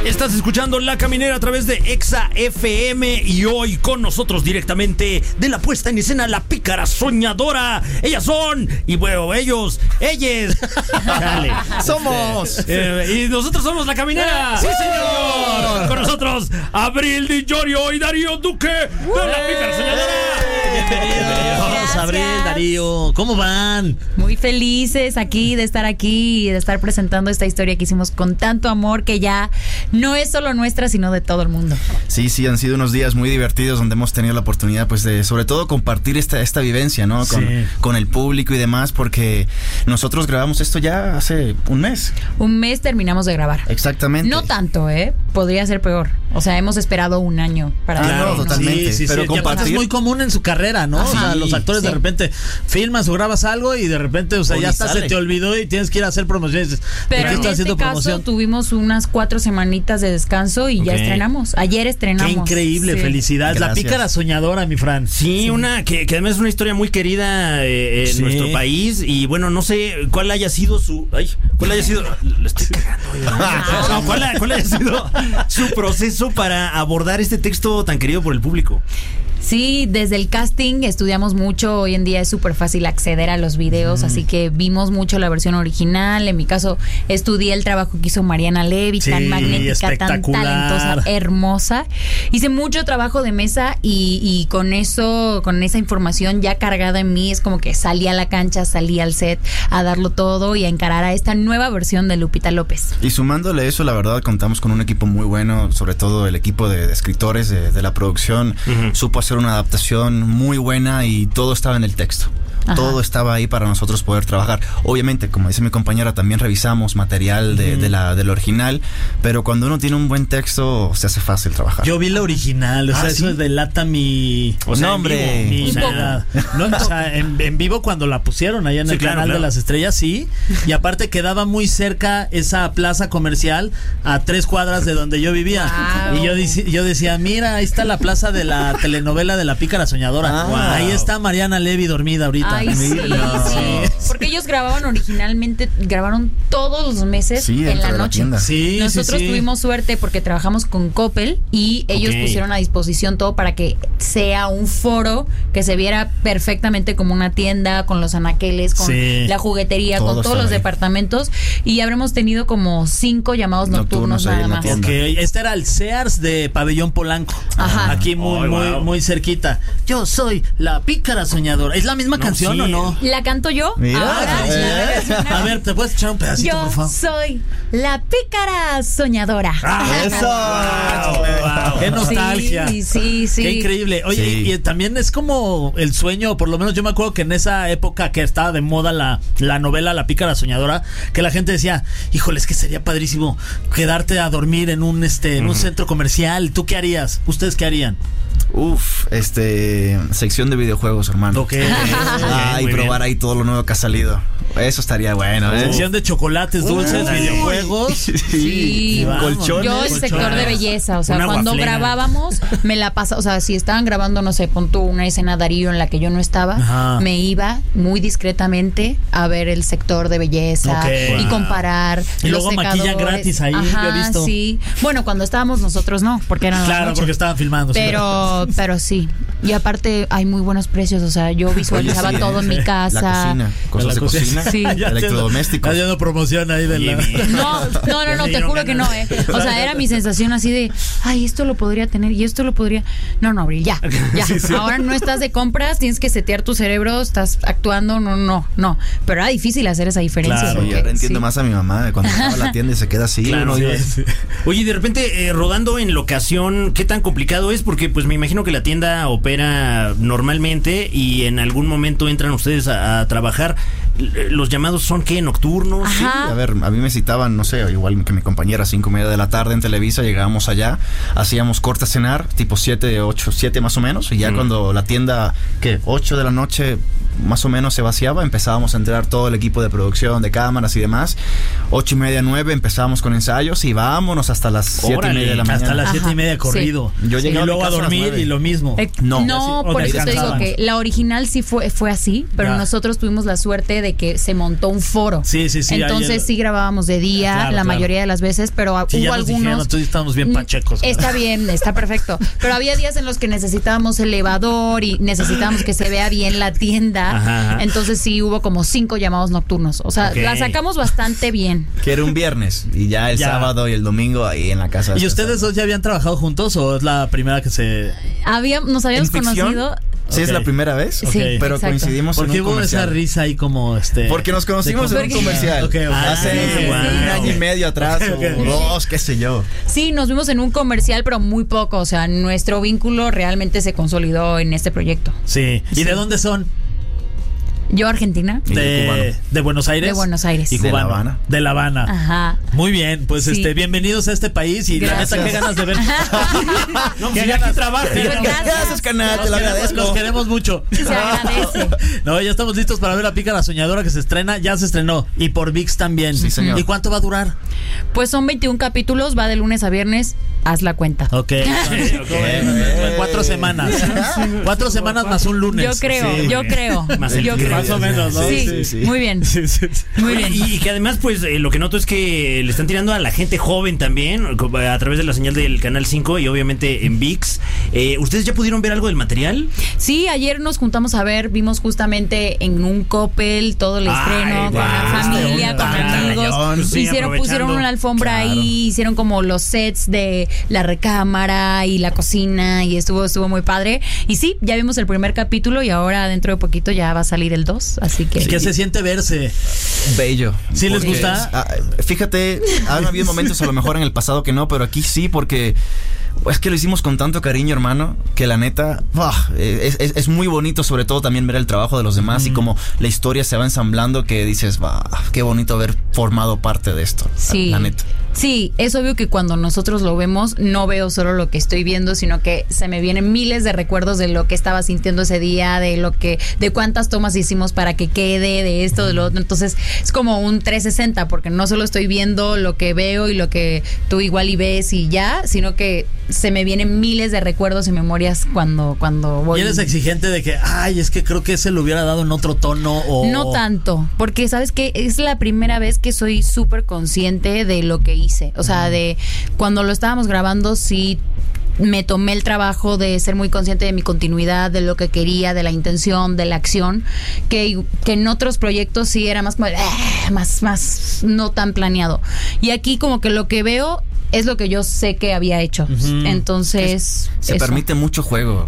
Estás escuchando La Caminera a través de Exa FM y hoy con nosotros directamente de la puesta en escena La Pícara Soñadora. Ellas son, y bueno, ellas. Dale. Somos. Y nosotros somos La Caminera. ¡Sí, señor! Con nosotros, Abril Di Giorgio y Darío Duque de La Pícara Soñadora. Bienvenidos, Abril, Darío. ¿Cómo van? Muy felices aquí de estar aquí y de estar presentando esta historia que hicimos con tanto amor que ya no es solo nuestra, sino de todo el mundo. Sí, han sido unos días muy divertidos donde hemos tenido la oportunidad, pues, de sobre todo compartir esta vivencia, ¿no? Con el público y demás, porque nosotros grabamos esto ya hace un mes. Un mes terminamos de grabar. Exactamente. No tanto, podría ser peor. O sea, hemos esperado un año para Claro, totalmente. Sí, pero y aparte es muy común en su carrera, ¿no? Ajá. O sea, los actores de Sí. repente filmas o grabas algo y de repente, o sea, ya hasta se te olvidó y tienes que ir a hacer promociones. Pero en este caso tuvimos unas 4 semanitas de descanso y ya estrenamos. Ayer estrenamos. Qué increíble, Sí. felicidades. Gracias. La Pícara Soñadora, mi Fran. Sí, una que además es una historia muy querida en nuestro país. Y bueno, no sé cuál haya sido su. ¿Cuál haya sido? Lo estoy cagando. No, ¿cuál haya sido su proceso para abordar este texto tan querido por el público? Sí, desde el casting estudiamos mucho. Hoy en día es súper fácil acceder a los videos, así que vimos mucho la versión original. En mi caso, estudié el trabajo que hizo Mariana Levy, tan magnética, tan talentosa, hermosa. Hice mucho trabajo de mesa y con esa información ya cargada en mí, es como que salí a la cancha, salí al set a darlo todo y a encarar a esta nueva versión de Lupita López. Y sumándole eso, la verdad, contamos con un equipo muy bueno, sobre todo el equipo de escritores de la producción. Supo hacer una adaptación muy buena y todo estaba en el texto. Ajá. Todo estaba ahí para nosotros poder trabajar. Obviamente, como dice mi compañera, también revisamos material del original, pero cuando uno tiene un buen texto se hace fácil trabajar. Yo vi la original, o sea, ¿sí? eso delata mi... O sea, hombre. En vivo cuando la pusieron allá en el canal de las estrellas, sí. Y aparte quedaba muy cerca esa plaza comercial a 3 cuadras de donde yo vivía. Wow. Y yo decía, mira, ahí está la plaza de la telenovela de La Pícara Soñadora. Wow. Ahí está Mariana Levy dormida ahorita. Ay, sí. Porque ellos grabaron todos los meses en la noche. Sí, nosotros tuvimos suerte porque trabajamos con Coppel y ellos pusieron a disposición todo para que sea un foro que se viera perfectamente como una tienda, con los anaqueles, con la juguetería, todo con todos los departamentos, y habremos tenido como 5 llamados nocturnos nada más. Okay. Este era el Sears de Pabellón Polanco. Ajá. Aquí muy cerquita. Yo soy La Pícara Soñadora. ¿Es la misma canción o no? ¿La canto yo? A ver, ¿te puedes echar un pedacito, por favor? Yo soy La Pícara Soñadora. ¡Eso! ¡Qué nostalgia! Sí. ¡Qué increíble! Oye, y también es como el sueño, por lo menos yo me acuerdo que en esa época que estaba de moda la novela La Pícara Soñadora, que la gente decía, híjole, es que sería padrísimo quedarte a dormir en un centro comercial. ¿Tú qué harías? ¿Ustedes qué harían? Sección de videojuegos, hermano. Ok. Y probar ahí todo lo nuevo que ha salido. Eso estaría bueno, Sección de chocolates, dulces, videojuegos. Sí. Colchones. Yo el sector de belleza, o sea, Una cuando guaflera. grabábamos, me la pasaba, o sea, si estaban grabando, no sé, pon tú una escena Darío en la que yo no estaba, Ajá. me iba muy discretamente a ver el sector de belleza y comparar Y los luego secadores. maquillan gratis ahí, Ajá, yo he visto. Sí. Bueno, cuando estábamos nosotros no, porque eran Claro, porque estaban filmando. pero sí. Y aparte hay muy buenos precios, o sea, yo visualizaba todo en mi casa. La cocina, cosas de cocina, Sí. electrodomésticos. Haciendo promoción ahí de la... No, te juro que no, O sea, era mi sensación así de, ay, esto lo podría tener y esto lo podría. No, Abril, ya. Ahora no estás de compras, tienes que setear tu cerebro, estás actuando, no. Pero era difícil hacer esa diferencia. Claro, porque, ahora entiendo más a mi mamá cuando va a la tienda y se queda así. Claro, Oye, de repente rodando en locación, ¿qué tan complicado es? Porque pues me imagino que la tienda opera normalmente y en algún momento entran ustedes a trabajar. ¿Los llamados son qué? ¿Nocturnos? Sí, a ver, a mí me citaban, no sé, igual que mi compañera, 5:30 de la tarde en Televisa, llegábamos allá, hacíamos corta cenar, tipo 7 más o menos, y ya cuando la tienda, 8 de la noche más o menos se vaciaba, empezábamos a entrar todo el equipo de producción, de cámaras y demás. 8:30, 9 empezábamos con ensayos y vámonos hasta las 7:30 de la mañana. Hasta las 7:30 corrido. Sí. Yo llegué y luego a dormir y lo mismo. No, por eso te digo que la original sí fue así, pero nosotros tuvimos la suerte de que se montó un foro. Sí. Entonces sí grabábamos de día la mayoría de las veces, pero hubo algunos... Nosotros estábamos bien pachecos. Está bien, está perfecto. Pero había días en los que necesitábamos elevador y necesitábamos que se vea bien la tienda. Ajá. Entonces sí hubo como 5 llamados nocturnos. O sea, la sacamos bastante bien. Que era un viernes y ya el sábado y el domingo ahí en la casa. ¿Y ustedes dos ya habían trabajado juntos o es la primera que se...? Nos habíamos conocido... Sí, es la primera vez, sí, pero exacto. coincidimos en un comercial. ¿Por qué hubo esa risa ahí como Porque nos conocimos en un comercial. Hace un año y medio atrás o 2, qué sé yo. Sí, nos vimos en un comercial, pero muy poco. O sea, nuestro vínculo realmente se consolidó en este proyecto. Sí. ¿Y de dónde son? Yo, Argentina. De Buenos Aires. De Buenos Aires. Y cubano. De La Habana. Ajá. Muy bien, pues bienvenidos a este país y gracias. La neta, qué ganas de ver. Qué ganas trabajar. Gracias, canal, te lo agradezco. Los queremos mucho. Se agradece. No, ya estamos listos para ver La Pícara Soñadora que se estrena, ya se estrenó. Y por ViX también. Sí, señor. ¿Y cuánto va a durar? Pues son 21 capítulos, va de lunes a viernes. Haz la cuenta. Ok. 4 semanas. 4 semanas más un lunes. Yo creo. Más o menos, ¿no? Sí. Muy bien. Muy bien. Y que además, pues, lo que noto es que le están tirando a la gente joven también, a través de la señal del Canal 5 y obviamente en ViX. ¿Ustedes ya pudieron ver algo del material? Sí, ayer nos juntamos a ver, vimos justamente en un Coppel todo el estreno, con la familia, con amigos. Pusieron una alfombra ahí, hicieron como los sets de la recámara y la cocina y estuvo muy padre. Y sí, ya vimos el primer capítulo y ahora dentro de poquito ya va a salir el 2, así que... ¿Qué se siente verse? Bello. ¿Sí les gusta? Fíjate, han habido momentos a lo mejor en el pasado que no, pero aquí sí, porque es que lo hicimos con tanto cariño, hermano, que la neta es muy bonito, sobre todo también ver el trabajo de los demás y cómo la historia se va ensamblando, que dices, qué bonito haber formado parte de esto, la neta. Sí, es obvio que cuando nosotros lo vemos, no veo solo lo que estoy viendo, sino que se me vienen miles de recuerdos de lo que estaba sintiendo ese día, de cuántas tomas hicimos para que quede, de esto, de lo otro. Entonces, es como un 360, porque no solo estoy viendo lo que veo y lo que tú igual y ves y ya, sino que se me vienen miles de recuerdos y memorias cuando voy. ¿Y eres exigente de que, es que creo que se lo hubiera dado en otro tono? O... No tanto, porque sabes que es la primera vez que soy súper consciente de lo que hice. O sea, de cuando lo estábamos grabando, sí me tomé el trabajo de ser muy consciente de mi continuidad, de lo que quería, de la intención, de la acción, que en otros proyectos sí era más como más no tan planeado. Y aquí como que lo que veo es lo que yo sé que había hecho. Entonces se permite mucho juego.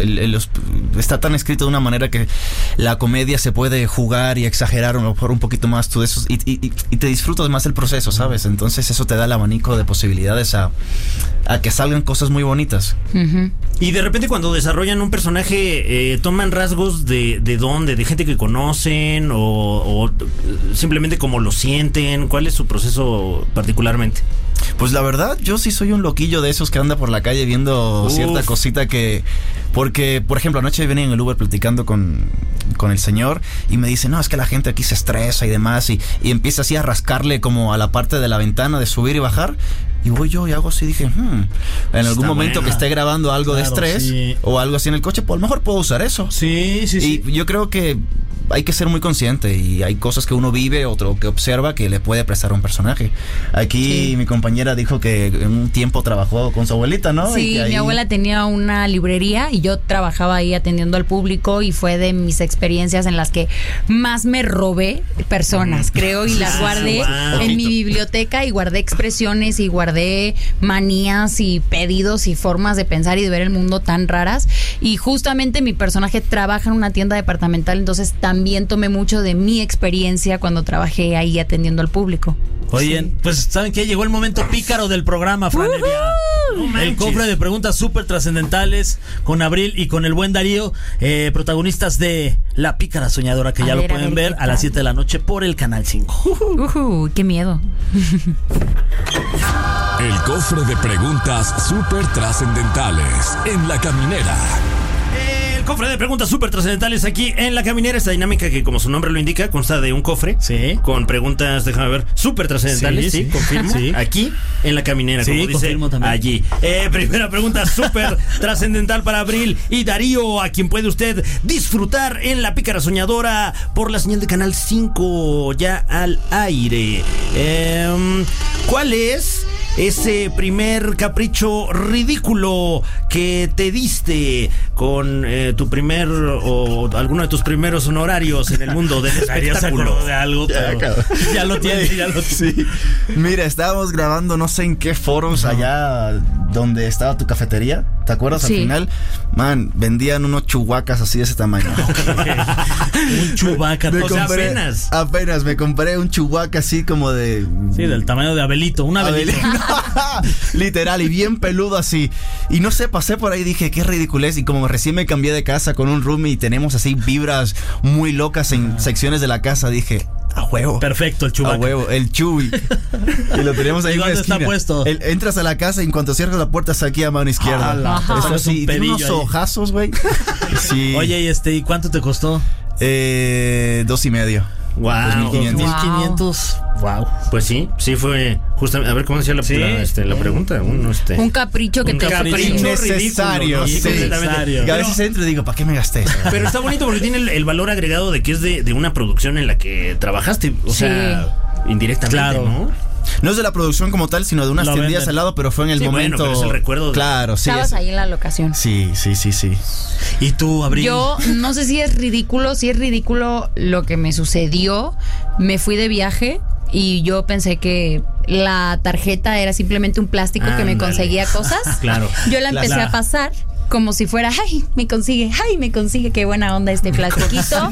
Está tan escrito de una manera que la comedia se puede jugar y exagerar por un poquito más tú de esos, y te disfrutas más el proceso, ¿sabes? Entonces eso te da el abanico de posibilidades a que salgan cosas muy bonitas. Y de repente cuando desarrollan un personaje, toman rasgos de dónde, de gente que conocen o simplemente como lo sienten. ¿Cuál es su proceso particularmente? Pues la verdad, yo sí soy un loquillo de esos que anda por la calle viendo cierta cosita que... Porque, por ejemplo, anoche venía en el Uber platicando con el señor y me dice, no, es que la gente aquí se estresa y demás, y empieza así a rascarle como a la parte de la ventana de subir y bajar. Y voy yo y hago así, dije, en algún momento que esté grabando algo de estrés o algo así en el coche, pues a lo mejor puedo usar eso. Sí. Y yo creo que hay que ser muy consciente y hay cosas que uno vive, otro que observa, que le puede prestar a un personaje. Aquí mi compañera dijo que en un tiempo trabajó con su abuelita, ¿no? Sí, mi abuela tenía una librería y yo trabajaba ahí atendiendo al público y fue de mis experiencias en las que más me robé personas, creo, y las guardé en mi biblioteca y guardé expresiones y guardé manías y pedidos y formas de pensar y de ver el mundo tan raras. Y justamente mi personaje trabaja en una tienda departamental, entonces también tomé mucho de mi experiencia cuando trabajé ahí atendiendo al público. Oye, pues ¿saben qué? Llegó el momento pícaro del programa, Fran Evia. El cofre de preguntas súper trascendentales con Abril y con el buen Darío, protagonistas de La Pícara Soñadora, que ya lo pueden ver a las 7 de la noche por el Canal 5. ¡Qué miedo! El cofre de preguntas súper trascendentales en La Caminera. Cofre de preguntas súper trascendentales aquí en La Caminera. Esta dinámica que, como su nombre lo indica, consta de un cofre con preguntas, déjame ver, súper trascendentales, confirmo, aquí en la caminera, Sí, como dice confirmo también. allí. Primera pregunta súper trascendental para Abril y Darío, a quien puede usted disfrutar en La Pícara Soñadora por la señal de Canal 5, ya al aire. ¿Cuál es ese primer capricho ridículo que te diste con tu primer o alguno de tus primeros honorarios en el mundo del espectáculo? De algo, ya lo tiene, ya lo tiene. Sí. Mira, estábamos grabando no sé en qué foros allá donde estaba tu cafetería. ¿Te acuerdas? Sí. Al final, man, vendían unos chuhuacas así de ese tamaño. Un chubaca. O sea, apenas me compré un chuhuaca así como de... Sí, del tamaño de Abelito, un Abelito. Literal, y bien peludo así. Y no sé, pasé por ahí y dije, qué ridiculez. Y como recién me cambié de casa con un roomie y tenemos así vibras muy locas en secciones de la casa, dije, a huevo. Perfecto, el chubaca. A huevo, el chubi. Y lo tenemos ahí ¿Y en la dónde esquina. está puesto? Entras a la casa y en cuanto cierras la puerta está aquí a mano izquierda. Eso es un sí, tiene pedillo unos ahí. ojazos, güey. Sí. Oye, ¿y cuánto te costó? 2.5 Wow. 2,500. Wow. Pues sí fue justamente. A ver cómo decía la pregunta. Un capricho que Un te capricho innecesario, ridículo, ¿no? sí. Completamente. Y a veces entro y digo, ¿para qué me gasté eso? Pero está bonito porque tiene el valor agregado de que es de una producción en la que trabajaste. O sea, indirectamente, Claro. ¿no? No es de la producción como tal, sino de unas Lo tiendillas venden. al lado, pero fue en el Sí, momento. bueno, pero es el recuerdo de- Claro, sí. Estabas ahí en la locación. Sí. ¿Y tú, Abril? Yo no sé si es ridículo lo que me sucedió. Me fui de viaje y yo pensé que la tarjeta era simplemente un plástico que me Ándale. conseguía cosas. Claro. Yo la empecé Claro. a pasar como si fuera, ay, me consigue, qué buena onda este plastiquito.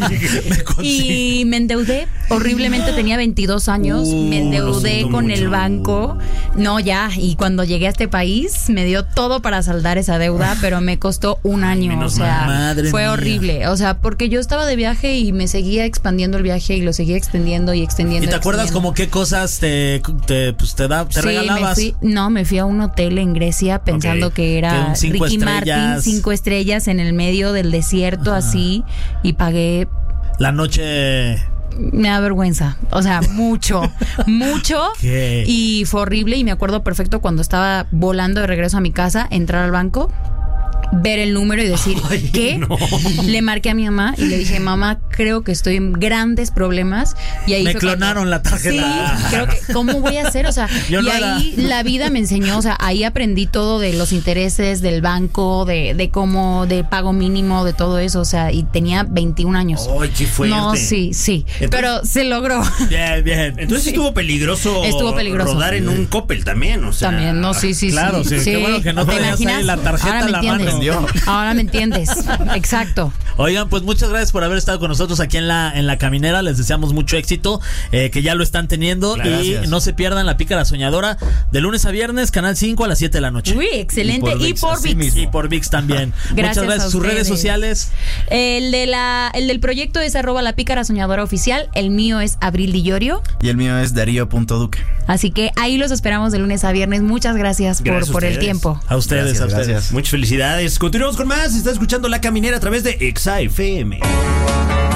Y me endeudé horriblemente, tenía 22 años, me lo endeudé siento con mucho. el banco. No, ya, y cuando llegué a este país me dio todo para saldar esa deuda, pero me costó un año, menos o sea, mal. Madre fue mía. horrible, o sea, porque yo estaba de viaje y me seguía expandiendo el viaje y lo seguía extendiendo y extendiendo. ¿Y te acuerdas como qué cosas te regalabas? Me fui a un hotel en Grecia pensando Ok. que Que era un 5 Ricky Martin, estrellas. 5 estrellas en el medio del desierto, así, y pagué. La noche. Me da vergüenza, o sea, mucho. ¿Qué? Y fue horrible y me acuerdo perfecto cuando estaba volando de regreso a mi casa, entrar al banco, ver el número y decir, Ay, ¿qué? no. Le marqué a mi mamá y le dije, mamá, creo que estoy en grandes problemas. Y ahí Me fue clonaron la tarjeta. Sí, creo que, ¿cómo voy a hacer? O sea, Yo y no era. ahí la vida me enseñó, o sea, ahí aprendí todo de los intereses del banco, de cómo, de pago mínimo, de todo eso, o sea, y tenía 21 años. Ay, qué fuerte. No, sí, Entonces- pero se logró. Bien. Entonces estuvo peligroso, rodar en un Coppel también, o sea. También, no, sí. Claro, sí, qué bueno que no ¿Te tenías imaginas? ahí la tarjeta Ahora en me la entiendes. mano. Ahora me entiendes. Exacto. Oigan, pues muchas gracias por haber estado con nosotros aquí en la caminera. Les deseamos mucho éxito, que ya lo están teniendo. Gracias. Y no se pierdan La Pícara Soñadora de lunes a viernes, Canal 5 a las 7 de la noche. Uy, excelente. Y por así VIX. mismo. Y por VIX también. Gracias Muchas gracias. a Sus redes ustedes. sociales. El del proyecto es @La Pícara Soñadora Oficial. El mío es Abril Di Llorio. Y el mío es Darío.duque. Así que ahí los esperamos de lunes a viernes. Muchas gracias Gracias por a el ustedes. tiempo. A ustedes, Gracias, a ustedes. gracias. Muchas felicidades. Continuamos con más. Está escuchando La Caminera a través de Exa FM.